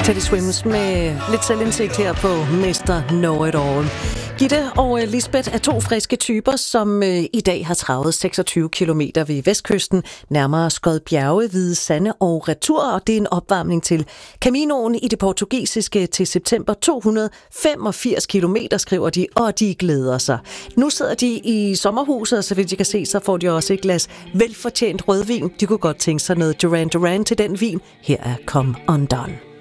Teddy Swims med lidt selvindsigt her på Mr. Know-It-All. Gitte og Lisbeth er to friske typer, som i dag har travet 26 kilometer ved vestkysten, nærmere Skod Bjerge, Hvide Sande og retur, og det er en opvarmning til Caminoen i det portugisiske til september. 285 kilometer, skriver de, og de glæder sig. Nu sidder de i sommerhuset, og så vidt jeg kan se, så får de også et glas velfortjent rødvin. De kunne godt tænke sig noget Duran Duran til den vin. Her er Come Undone.